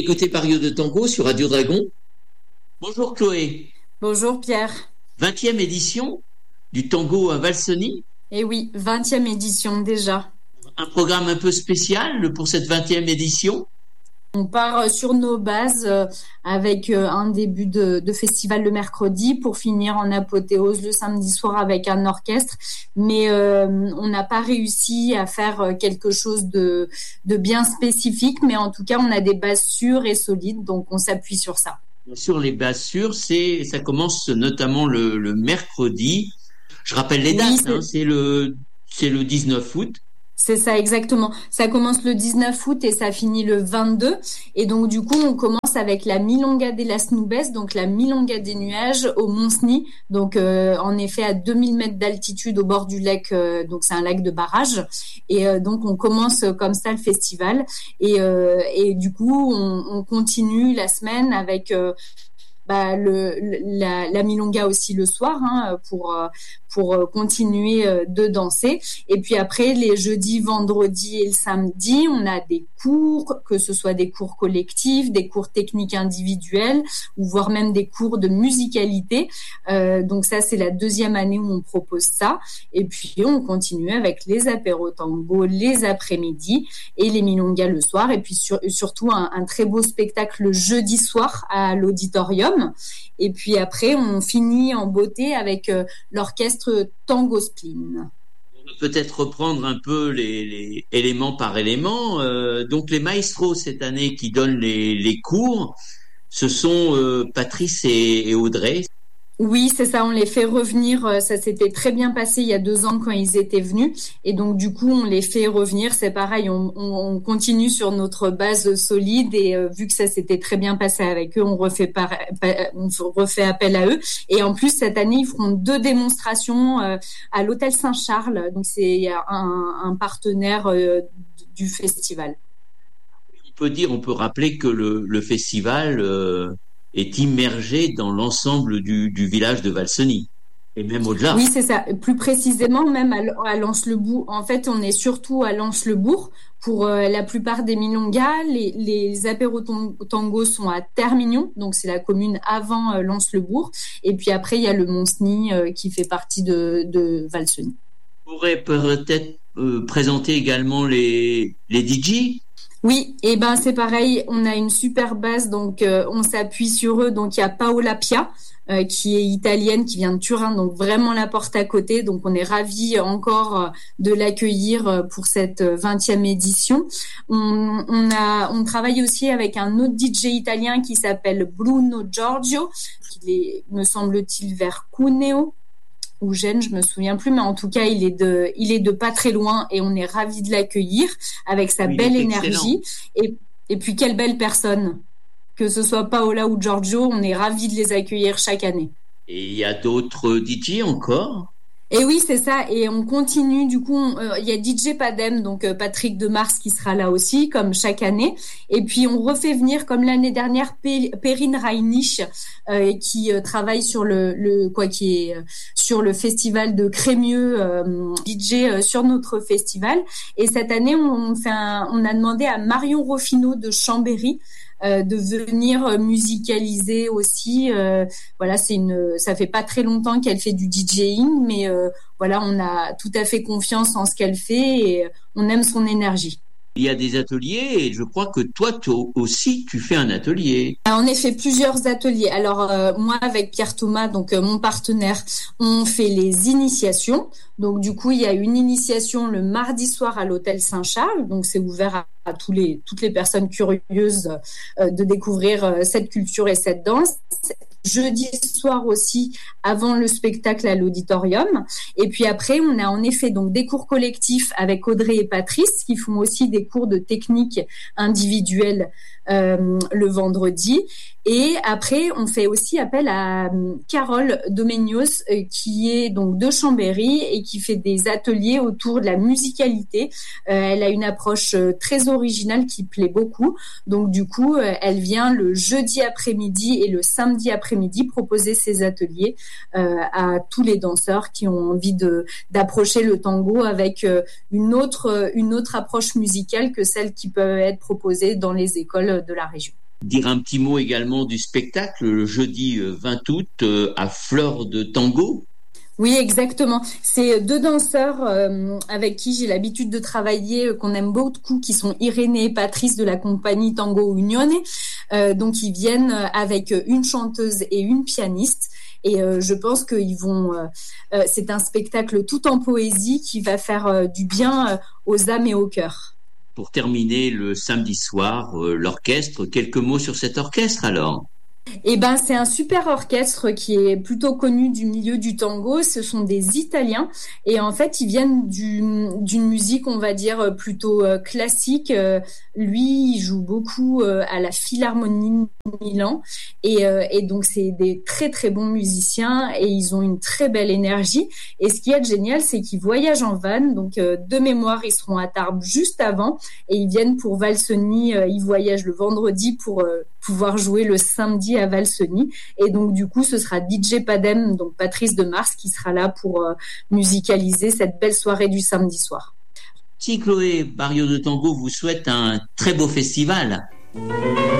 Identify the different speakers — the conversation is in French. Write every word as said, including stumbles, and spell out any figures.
Speaker 1: écoutez Pario de Tango sur Radio Dragon. Bonjour Chloé.
Speaker 2: Bonjour Pierre.
Speaker 1: vingtième édition du tango à Valseny.
Speaker 2: Eh oui, vingtième édition déjà.
Speaker 1: Un programme un peu spécial pour cette vingtième édition.
Speaker 2: On part sur nos bases avec un début de, de festival le mercredi pour finir en apothéose le samedi soir avec un orchestre. Mais euh, on n'a pas réussi à faire quelque chose de, de bien spécifique. Mais en tout cas, on a des bases sûres et solides, donc on s'appuie sur ça.
Speaker 1: Sur les bases sûres, c'est, ça commence notamment le, le mercredi. Je rappelle les dates, oui, c'est... Hein, c'est le, c'est le dix-neuf août.
Speaker 2: C'est ça, exactement. Ça commence le dix-neuf août et ça finit le vingt-deux. Et donc, du coup, on commence avec la Milonga de las Nubes, donc la Milonga des nuages au Mont-Cenis. Donc, euh, en effet, à deux mille mètres d'altitude au bord du lac. Euh, donc, c'est un lac de barrage. Et euh, donc, on commence comme ça le festival. Et, euh, et du coup, on, on continue la semaine avec... Euh, Bah, le, la, la milonga aussi le soir hein, pour pour continuer de danser. Et puis après, les jeudis, vendredis et le samedi, on a des cours, que ce soit des cours collectifs, des cours techniques individuels, ou voire même des cours de musicalité. Euh, donc ça, c'est la deuxième année où on propose ça. Et puis, on continue avec les apéros tango les après-midi et les milongas le soir. Et puis, sur, surtout, un, un très beau spectacle le jeudi soir à l'auditorium. Et puis après, on finit en beauté avec euh, l'orchestre Tango Spleen.
Speaker 1: On va peut-être reprendre un peu les, les éléments par élément. Euh, donc les maestros cette année qui donnent les, les cours, ce sont euh, Patrice et, et Audrey.
Speaker 2: Oui, c'est ça, on les fait revenir. Ça s'était très bien passé il y a deux ans quand ils étaient venus. Et donc, du coup, on les fait revenir. C'est pareil, on, on, on continue sur notre base solide. Et euh, vu que ça s'était très bien passé avec eux, on refait, par, on refait appel à eux. Et en plus, cette année, ils feront deux démonstrations euh, à l'Hôtel Saint-Charles. Donc, c'est un, un partenaire euh, du festival.
Speaker 1: On peut dire, on peut rappeler que le, le festival... Euh... est immergé dans l'ensemble du, du village de Valseny, et même au-delà.
Speaker 2: Oui, c'est ça. Plus précisément, même à, à Lens-le-Bourg. En fait, on est surtout à Lens-le-Bourg. Pour euh, la plupart des milongas, les, les apéros tango sont à Termignon, donc c'est la commune avant euh, Lens-le-Bourg. Et puis après, il y a le Mont-Cenis euh, qui fait partie de, de Valseny.
Speaker 1: Vous pourrez peut-être euh, présenter également les, les D J.
Speaker 2: Oui, et ben c'est pareil, on a une super base, donc euh, on s'appuie sur eux. Donc il y a Paola Pia, euh, qui est italienne, qui vient de Turin, donc vraiment la porte à côté. Donc on est ravis encore euh, de l'accueillir euh, pour cette vingtième édition. On, on a, on travaille aussi avec un autre D J italien qui s'appelle Bruno Giorgio, qui est, me semble-t-il, vers Cuneo ou Gênes, je me souviens plus, mais en tout cas, il est de, il est de pas très loin et on est ravis de l'accueillir avec sa
Speaker 1: oui,
Speaker 2: belle énergie. Et, et puis, quelle belle personne. Que ce soit Paola ou Giorgio, on est ravis de les accueillir chaque année.
Speaker 1: Et il y a d'autres D J encore?
Speaker 2: Et oui, c'est ça. Et on continue. Du coup, il euh, y a D J Padem, donc euh, Patrick Demars qui sera là aussi, comme chaque année. Et puis, on refait venir, comme l'année dernière, P- Perrine Reinich, euh, qui euh, travaille sur le, le quoi, qui est euh, sur le festival de Crémieux, euh, D J euh, sur notre festival. Et cette année, on fait un, on a demandé à Marion Rofino de Chambéry. Euh, de venir musicaliser aussi. Euh, voilà, c'est une, ça fait pas très longtemps qu'elle fait du DJing, mais euh, voilà, on a tout à fait confiance en ce qu'elle fait et on aime son énergie.
Speaker 1: Il y a des ateliers et je crois que toi, toi aussi, tu fais un atelier.
Speaker 2: On a fait plusieurs ateliers. Alors euh, moi, avec Pierre Thomas, donc euh, mon partenaire, on fait les initiations. Donc du coup, il y a une initiation le mardi soir à l'Hôtel Saint-Charles. Donc c'est ouvert à, à tous les, toutes les personnes curieuses euh, de découvrir euh, cette culture et cette danse. Jeudi soir aussi, avant le spectacle à l'auditorium. Et puis après, on a en effet donc des cours collectifs avec Audrey et Patrice qui font aussi des cours de technique individuelle euh, le vendredi. Et après, on fait aussi appel à Carole Domenios, euh, qui est donc de Chambéry et qui fait des ateliers autour de la musicalité. Euh, elle a une approche euh, très originale qui plaît beaucoup. Donc du coup, euh, elle vient le jeudi après-midi et le samedi après-midi proposer ses ateliers euh, à tous les danseurs qui ont envie de d'approcher le tango avec euh, une autre une autre approche musicale que celle qui peut être proposée dans les écoles de la région.
Speaker 1: Dire un petit mot également du spectacle le jeudi vingt août à Fleur de Tango.
Speaker 2: Oui, exactement. C'est deux danseurs euh, avec qui j'ai l'habitude de travailler, euh, qu'on aime beaucoup, qui sont Irénée et Patrice de la compagnie Tango Unione. Euh, donc, ils viennent avec une chanteuse et une pianiste. Et euh, je pense qu'ils vont. Euh, euh, c'est un spectacle tout en poésie qui va faire euh, du bien euh, aux âmes et au cœur.
Speaker 1: Pour terminer le samedi soir, euh, l'orchestre. Quelques mots sur cet orchestre alors.
Speaker 2: Eh ben, c'est un super orchestre qui est plutôt connu du milieu du tango. Ce sont des Italiens et en fait, ils viennent du, d'une musique, on va dire, plutôt euh, classique. Euh, lui, il joue beaucoup euh, à la Philharmonie de Milan et, euh, et donc c'est des très très bons musiciens et ils ont une très belle énergie. Et ce qui est génial, c'est qu'ils voyagent en van. Donc euh, de mémoire, ils seront à Tarbes juste avant et ils viennent pour Valseny. Euh, ils voyagent le vendredi pour euh, pouvoir jouer le samedi à Valseny. Et donc, du coup, ce sera D J Padem, donc Patrice de Mars, qui sera là pour euh, musicaliser cette belle soirée du samedi soir.
Speaker 1: Si Chloé Barrio de Tango vous souhaite un très beau festival.